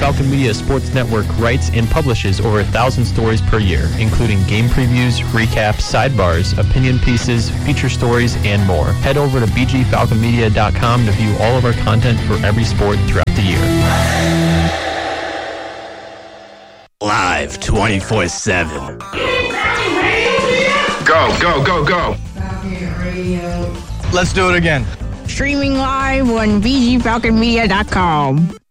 Falcon Media Sports Network writes and publishes over 1,000 stories per year, including game previews, recaps, sidebars, opinion pieces, feature stories, and more. Head over to bgfalconmedia.com to view all of our content for every sport throughout the year. Live 24/7. Go, go, go, go. Let's do it again. Streaming live on bgfalconmedia.com.